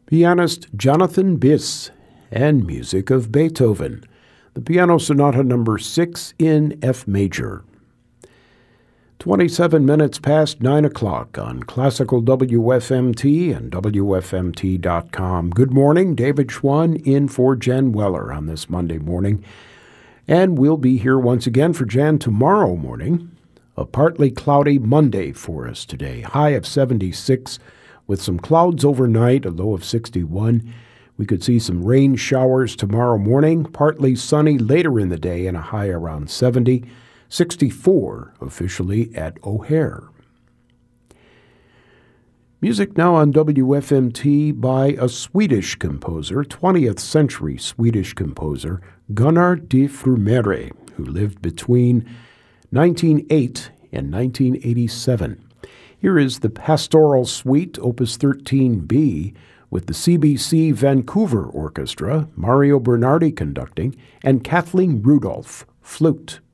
pianist Jonathan Biss, and music of Beethoven, the Piano Sonata No. 6 in F major. 27 minutes past 9 o'clock on Classical WFMT and WFMT.com. Good morning, David Schwann in for Jen Weller on this Monday morning. And we'll be here once again for Jen tomorrow morning. A partly cloudy Monday for us today. High of 76 with some clouds overnight, a low of 61. We could see some rain showers tomorrow morning. Partly sunny later in the day and a high around 70. 64 officially at O'Hare. Music now on WFMT by a Swedish composer, 20th century Swedish composer, Gunnar de Frumere, who lived between 1908 and 1987. Here is the Pastoral Suite, Opus 13B, with the CBC Vancouver Orchestra, Mario Bernardi conducting, and Kathleen Rudolph, flute.